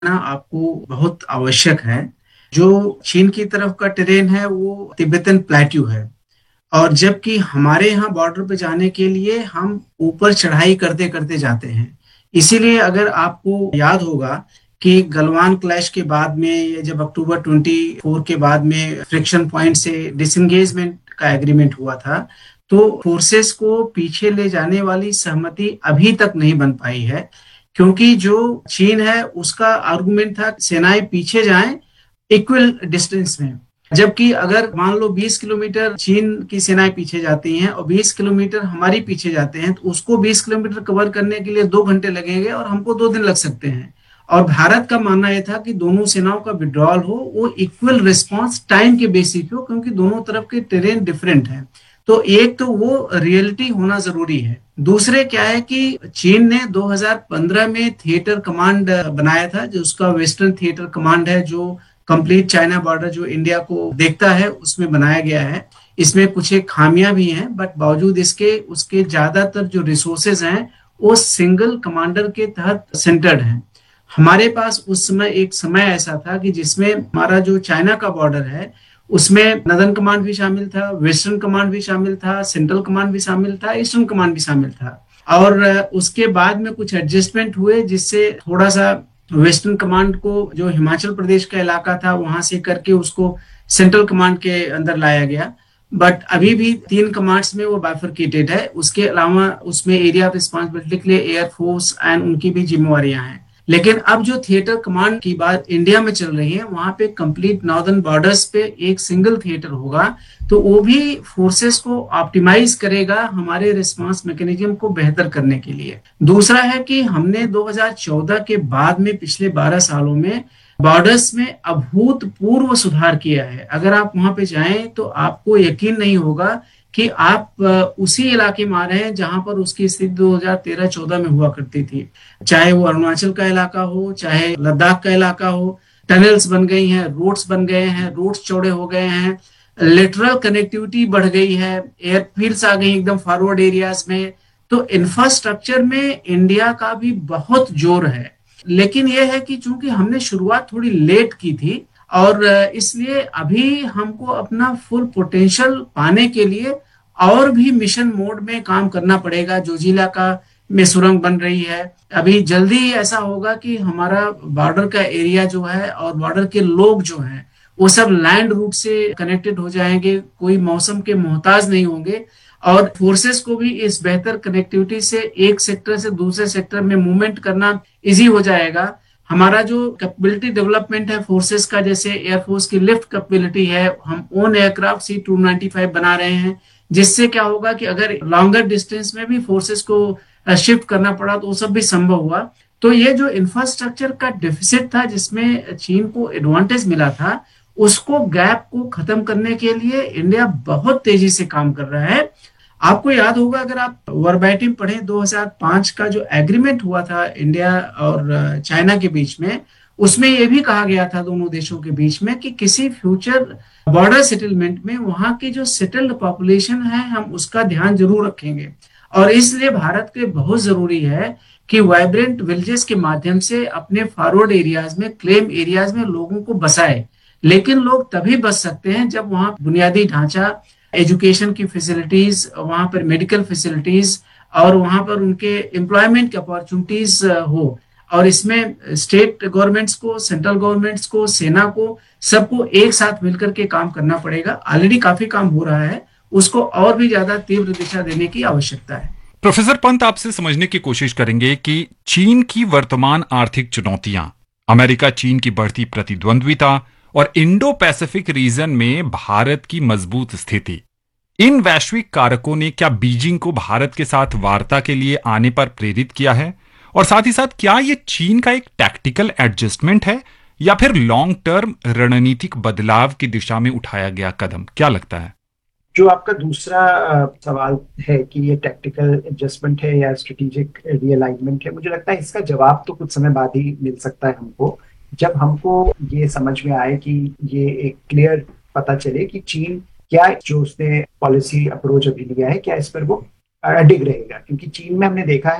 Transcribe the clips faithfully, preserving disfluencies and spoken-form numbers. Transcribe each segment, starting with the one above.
ना आपको बहुत आवश्यक है। जो चीन की तरफ का टेरेन है वो तिब्बतन प्लेट्यू है, और जबकि हमारे यहाँ बॉर्डर पे जाने के लिए हम ऊपर चढ़ाई करते करते जाते हैं। इसीलिए अगर आपको याद होगा कि गलवान क्लैश के बाद में, ये जब अक्टूबर ट्वेंटी फोर के बाद में फ्रिक्शन पॉइंट से डिसंगेजमेंट का एग्रीमेंट हुआ था, तो फोर्सेस को पीछे ले जाने वाली सहमति अभी तक नहीं बन पाई है। क्योंकि जो चीन है उसका आर्गुमेंट था सेनाएं पीछे जाएं इक्वल डिस्टेंस में। जबकि अगर मान लो बीस किलोमीटर चीन की सेनाएं पीछे जाती हैं और बीस किलोमीटर हमारी पीछे जाते हैं, तो उसको बीस किलोमीटर कवर करने के लिए दो घंटे लगेंगे और हमको दो दिन लग सकते हैं। और भारत का मानना यह था कि दोनों सेनाओं का विड्रॉल हो, वो इक्वल रिस्पांस टाइम के बेसिक हो, क्योंकि दोनों तरफ के टेरेन डिफरेंट है। तो एक तो वो रियलिटी होना जरूरी है। दूसरे क्या है कि चीन ने दो हज़ार पंद्रह में थिएटर कमांड बनाया था, जो उसका वेस्टर्न थिएटर कमांड है, जो कंप्लीट चाइना बॉर्डर जो इंडिया को देखता है उसमें बनाया गया है। इसमें कुछ एक खामियां भी हैं, बट बावजूद इसके उसके ज्यादातर जो रिसोर्सेज हैं वो सिंगल कमांडर के तहत सेंटर्ड हैं। हमारे पास उस समय एक समय ऐसा था कि जिसमें हमारा जो चाइना का बॉर्डर है उसमें नदर्न कमांड भी शामिल था, वेस्टर्न कमांड भी शामिल था, सेंट्रल कमांड भी शामिल था, ईस्टर्न कमांड भी शामिल था। और उसके बाद में कुछ एडजस्टमेंट हुए जिससे थोड़ा सा वेस्टर्न कमांड को, जो हिमाचल प्रदेश का इलाका था वहां से करके उसको सेंट्रल कमांड के अंदर लाया गया। बट अभी भी तीन कमांड्स में वो बाइफरकेटेड है। उसके अलावा उसमें एरिया ऑफ रिस्पॉन्सिबिलिटी के लिए एयरफोर्स एंड उनकी भी जिम्मेवारियां हैं। लेकिन अब जो थिएटर कमांड की बात इंडिया में चल रही है, वहां पे कंप्लीट नॉर्दर्न बॉर्डर्स पे एक सिंगल थिएटर होगा, तो वो भी फोर्सेस को ऑप्टिमाइज करेगा हमारे रिस्पांस मैकेनिज्म को बेहतर करने के लिए। दूसरा है कि हमने दो हज़ार चौदह के बाद में पिछले बारह सालों में बॉर्डर्स में अभूतपूर्व सुधार किया है। अगर आप वहां पे जाएं तो आपको यकीन नहीं होगा कि आप उसी इलाके में आ रहे हैं जहां पर उसकी स्थिति दो हज़ार तेरह चौदह में हुआ करती थी। चाहे वो अरुणाचल का इलाका हो, चाहे लद्दाख का इलाका हो, टनल्स बन गई हैं, रोड्स बन गए हैं, रोड्स चौड़े हो गए हैं, लिटरल कनेक्टिविटी बढ़ गई है, एयरफील्ड्स आ गई एकदम फॉरवर्ड एरियाज में। तो इंफ्रास्ट्रक्चर में इंडिया का भी बहुत जोर है। लेकिन यह है कि चूंकि हमने शुरुआत थोड़ी लेट की थी, और इसलिए अभी हमको अपना फुल पोटेंशियल पाने के लिए और भी मिशन मोड में काम करना पड़ेगा। जोजिला का में सुरंग बन रही है, अभी जल्दी ही ऐसा होगा कि हमारा बॉर्डर का एरिया जो है और बॉर्डर के लोग जो हैं वो सब लैंड रूट से कनेक्टेड हो जाएंगे, कोई मौसम के मोहताज नहीं होंगे। और फोर्सेस को भी इस बेहतर कनेक्टिविटी से एक सेक्टर से दूसरे सेक्टर में मूवमेंट करना इजी हो जाएगा। हमारा जो कैपेबिलिटी डेवलपमेंट है फोर्सेस का, जैसे एयरफोर्स की लिफ्ट कैपेबिलिटी है, हम own aircraft C to ninety five बना रहे हैं, जिससे क्या होगा कि अगर लॉन्गर डिस्टेंस में भी फोर्सेस को शिफ्ट करना पड़ा तो वो सब भी संभव हुआ। तो ये जो इंफ्रास्ट्रक्चर का डेफिसिट था जिसमें चीन को एडवांटेज मिला था, उसको गैप को खत्म करने के लिए इंडिया बहुत तेजी से काम कर रहा है। आपको याद होगा, अगर आप वर्बैटिम पढ़ें, दो हज़ार पाँच का जो एग्रीमेंट हुआ था इंडिया और चाइना के बीच में, उसमें यह भी कहा गया था दोनों देशों के बीच में कि किसी फ्यूचर बॉर्डर सेटलमेंट में वहां की जो सेटल्ड पॉपुलेशन है हम उसका ध्यान जरूर रखेंगे। और इसलिए भारत के बहुत जरूरी है कि वाइब्रेंट विलेजेस के माध्यम से अपने फॉरवर्ड एरियाज में, क्लेम एरियाज में लोगों को बसाए। लेकिन लोग तभी बस सकते हैं जब वहां बुनियादी ढांचा, एजुकेशन की फैसिलिटीज, वहां पर मेडिकल फैसिलिटीज और वहां पर उनके एम्प्लॉयमेंट की अपॉर्चुनिटीज हो। और इसमें स्टेट गवर्नमेंट्स को, सेंट्रल गवर्नमेंट्स को, सेना को, सबको एक साथ मिलकर के काम करना पड़ेगा। ऑलरेडी काफी काम हो रहा है, उसको और भी ज्यादा तीव्र दिशा देने की आवश्यकता है। प्रोफेसर पंत, आपसे समझने की कोशिश करेंगे कि चीन की वर्तमान आर्थिक चुनौतियां, अमेरिका चीन की बढ़ती प्रतिद्वंद्विता और इंडो पैसिफिक रीजन में भारत की मजबूत स्थिति, इन वैश्विक कारकों ने क्या बीजिंग को भारत के साथ वार्ता के लिए आने पर प्रेरित किया है? और साथ ही साथ क्या यह चीन का एक टैक्टिकल एडजस्टमेंट है या फिर लॉन्ग टर्म रणनीतिक बदलाव की दिशा में उठाया गया कदम? क्या लगता है? जो आपका दूसरा सवाल है कि ये टैक्टिकल एडजस्टमेंट है या स्ट्रेटेजिक रीअलाइनमेंट है, मुझे लगता है इसका जवाब तो कुछ समय बाद ही मिल सकता है हमको, जब हमको ये समझ में आए कि ये एक क्लियर पता चले कि चीन क्या जो उसने पॉलिसी अप्रोच अभी लिया है क्या इस पर वो अडिग रहेगा। क्योंकि चीन में हमने देखा है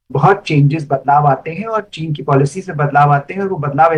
बहुत चेंजेस बदलाव आते हैं और चीन की पॉलिसी से बदलाव आते हैं और वो बदलाव